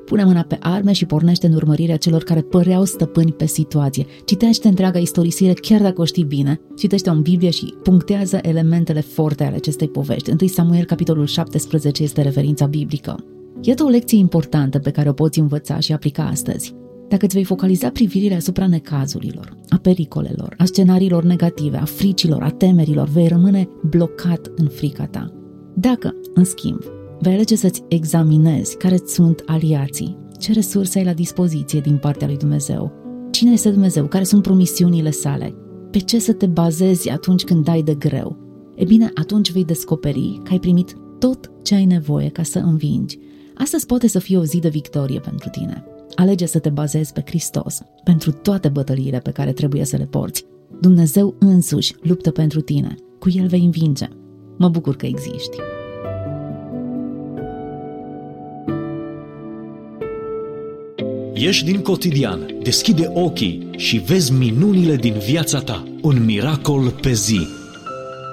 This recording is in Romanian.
Pune mâna pe arme și pornește în urmărirea celor care păreau stăpâni pe situație. Citește întreaga istorisire chiar dacă o știi bine, citește-o în Biblie și punctează elementele forte ale acestei povești. 1 Samuel, capitolul 17, este referința biblică. Iată o lecție importantă pe care o poți învăța și aplica astăzi. Dacă îți vei focaliza privirile asupra necazurilor, a pericolelor, a scenariilor negative, a fricilor, a temerilor, vei rămâne blocat în frica ta. Dacă, în schimb, vei alege să-ți examinezi care sunt aliații, ce resurse ai la dispoziție din partea lui Dumnezeu, cine este Dumnezeu, care sunt promisiunile sale, pe ce să te bazezi atunci când dai de greu, e bine, atunci vei descoperi că ai primit tot ce ai nevoie ca să învingi. Astăzi poate să fie o zi de victorie pentru tine. Alege să te bazezi pe Hristos pentru toate bătăliile pe care trebuie să le porți. Dumnezeu însuși luptă pentru tine. Cu El vei învinge. Mă bucur că existi. Ieși din cotidian, deschide ochii și vezi minunile din viața ta. Un miracol pe zi.